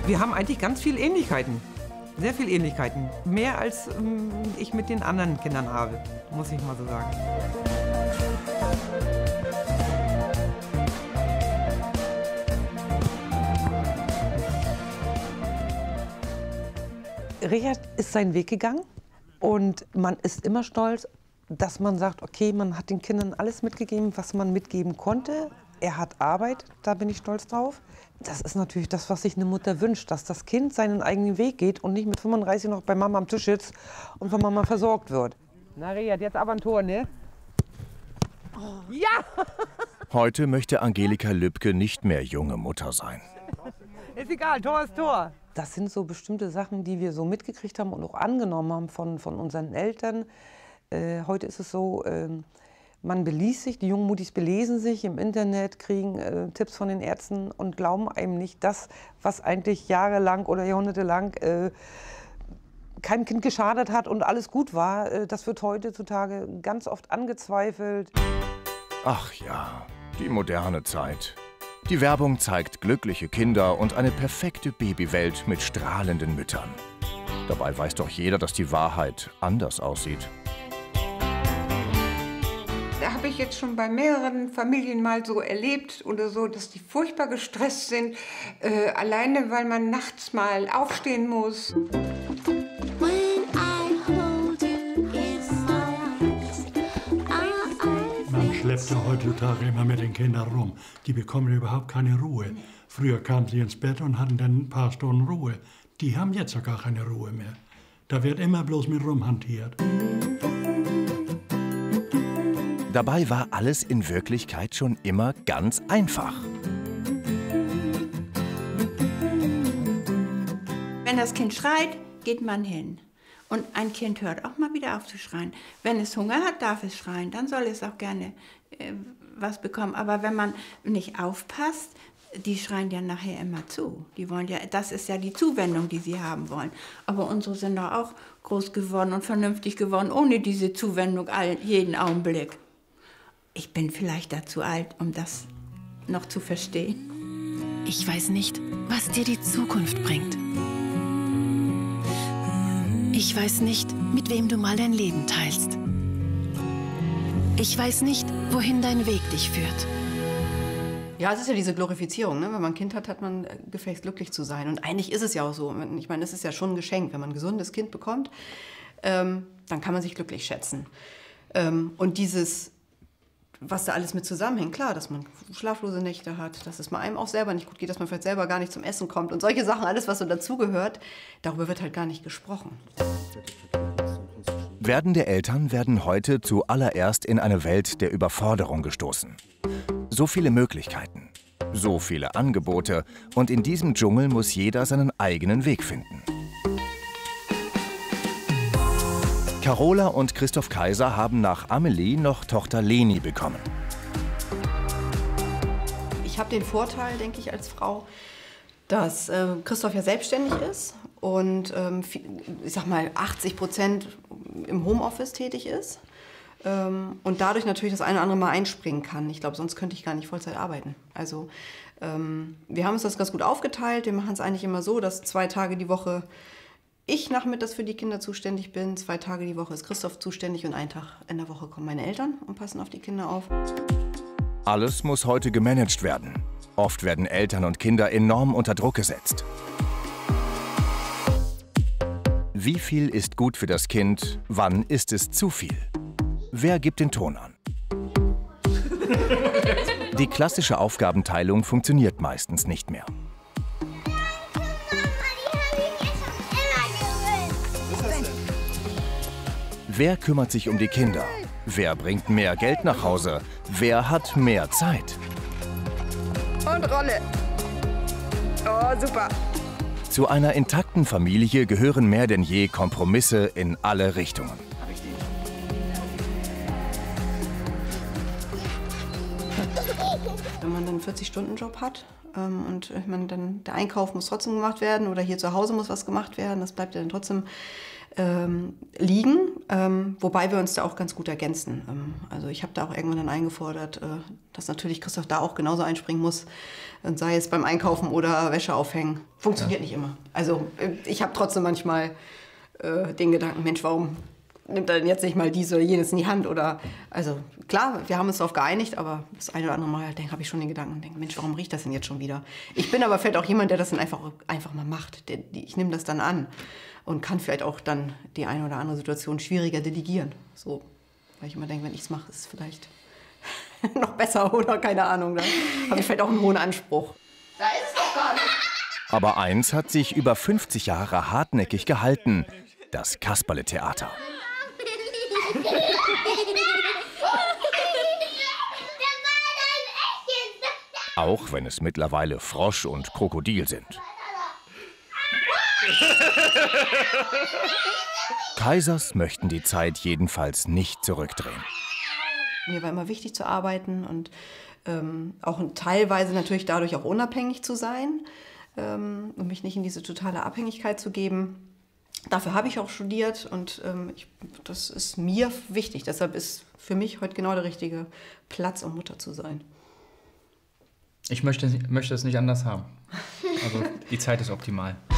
Wir haben eigentlich ganz viele Ähnlichkeiten. Sehr viele Ähnlichkeiten. Mehr als ich mit den anderen Kindern habe, muss ich mal so sagen. Richard ist seinen Weg gegangen und man ist immer stolz, dass man sagt, okay, man hat den Kindern alles mitgegeben, was man mitgeben konnte. Er hat Arbeit, da bin ich stolz drauf. Das ist natürlich das, was sich eine Mutter wünscht, dass das Kind seinen eigenen Weg geht und nicht mit 35 noch bei Mama am Tisch sitzt und von Mama versorgt wird. Na Richard, jetzt aber ein Tor, ne? Oh. Ja! Heute möchte Angelika Lübke nicht mehr junge Mutter sein. Ist egal, Tor ist Tor. Das sind so bestimmte Sachen, die wir so mitgekriegt haben und auch angenommen haben von unseren Eltern. Heute ist es so, man beliest sich, die jungen Muttis belesen sich im Internet, kriegen Tipps von den Ärzten und glauben einem nicht das, was eigentlich jahrelang oder jahrhundertelang keinem Kind geschadet hat und alles gut war. Das wird heutzutage ganz oft angezweifelt. Ach ja, die moderne Zeit. Die Werbung zeigt glückliche Kinder und eine perfekte Babywelt mit strahlenden Müttern. Dabei weiß doch jeder, dass die Wahrheit anders aussieht. Da habe ich jetzt schon bei mehreren Familien mal so erlebt oder so, dass die furchtbar gestresst sind, alleine weil man nachts mal aufstehen muss. Man schleppt ja heutzutage immer mit den Kindern rum. Die bekommen überhaupt keine Ruhe. Früher kamen sie ins Bett und hatten dann ein paar Stunden Ruhe. Die haben jetzt ja gar keine Ruhe mehr. Da wird immer bloß mit rumhantiert. Dabei war alles in Wirklichkeit schon immer ganz einfach. Wenn das Kind schreit, geht man hin. Und ein Kind hört auch mal wieder auf zu schreien. Wenn es Hunger hat, darf es schreien. Dann soll es auch gerne was bekommen. Aber wenn man nicht aufpasst, die schreien ja nachher immer zu. Die wollen ja, das ist ja die Zuwendung, die sie haben wollen. Aber unsere sind doch auch groß geworden und vernünftig geworden, ohne diese Zuwendung jeden Augenblick. Ich bin vielleicht dazu alt, um das noch zu verstehen. Ich weiß nicht, was dir die Zukunft bringt. Ich weiß nicht, mit wem du mal dein Leben teilst. Ich weiß nicht, wohin dein Weg dich führt. Ja, es ist ja diese Glorifizierung, ne? Wenn man ein Kind hat, hat man gefälligst glücklich zu sein. Und eigentlich ist es ja auch so. Ich meine, es ist ja schon ein Geschenk. Wenn man ein gesundes Kind bekommt, dann kann man sich glücklich schätzen. Und dieses, was da alles mit zusammenhängt, klar, dass man schlaflose Nächte hat, dass es mal einem auch selber nicht gut geht, dass man vielleicht selber gar nicht zum Essen kommt und solche Sachen, alles, was so dazugehört, darüber wird halt gar nicht gesprochen. Werdende Eltern werden heute zuallererst in eine Welt der Überforderung gestoßen. So viele Möglichkeiten, so viele Angebote und in diesem Dschungel muss jeder seinen eigenen Weg finden. Carola und Christoph Kaiser haben nach Amelie noch Tochter Leni bekommen. Ich habe den Vorteil, denke ich, als Frau, dass Christoph ja selbstständig ist und ich sag mal 80% im Homeoffice tätig ist und dadurch natürlich das eine oder andere Mal einspringen kann. Ich glaube, sonst könnte ich gar nicht Vollzeit arbeiten. Also wir haben uns das ganz gut aufgeteilt. Wir machen es eigentlich immer so, dass 2 Tage die Woche ich nachmittags für die Kinder zuständig bin, 2 Tage die Woche ist Christoph zuständig und 1 Tag in der Woche kommen meine Eltern und passen auf die Kinder auf. Alles muss heute gemanagt werden. Oft werden Eltern und Kinder enorm unter Druck gesetzt. Wie viel ist gut für das Kind? Wann ist es zu viel? Wer gibt den Ton an? Die klassische Aufgabenteilung funktioniert meistens nicht mehr. Wer kümmert sich um die Kinder? Wer bringt mehr Geld nach Hause? Wer hat mehr Zeit? Und Rolle. Oh, super. Zu einer intakten Familie gehören mehr denn je Kompromisse in alle Richtungen. Wenn man dann einen 40-Stunden-Job hat und dann der Einkauf muss trotzdem gemacht werden oder hier zu Hause muss was gemacht werden, das bleibt ja dann trotzdem liegen, wobei wir uns da auch ganz gut ergänzen. Also ich habe da auch irgendwann dann eingefordert, dass natürlich Christoph da auch genauso einspringen muss, sei es beim Einkaufen oder Wäsche aufhängen. Funktioniert nicht immer. Also ich habe trotzdem manchmal den Gedanken, Mensch, warum nimmt er denn jetzt nicht mal dies oder jenes in die Hand? Oder, also klar, wir haben uns darauf geeinigt, aber das eine oder andere Mal habe ich schon den Gedanken und denke, Mensch, warum riecht das denn jetzt schon wieder? Ich bin aber vielleicht auch jemand, der das dann einfach mal macht. Ich nehme das dann an und kann vielleicht auch dann die eine oder andere Situation schwieriger delegieren. So, weil ich immer denke, wenn ich es mache, ist es vielleicht noch besser oder keine Ahnung. Da habe ich vielleicht auch einen hohen Anspruch. Da ist es doch gar nicht. Aber eins hat sich über 50 Jahre hartnäckig gehalten: das Kasperle-Theater. Auch wenn es mittlerweile Frosch und Krokodil sind. Kaisers möchten die Zeit jedenfalls nicht zurückdrehen. Mir war immer wichtig zu arbeiten und auch teilweise natürlich dadurch auch unabhängig zu sein und mich nicht in diese totale Abhängigkeit zu geben. Dafür habe ich auch studiert und das ist mir wichtig. Deshalb ist für mich heute genau der richtige Platz, um Mutter zu sein. Ich möchte es nicht anders haben. Also die Zeit ist optimal.